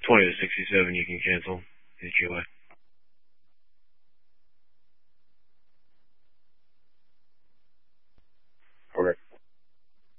20 to 67 you can cancel. His GOI.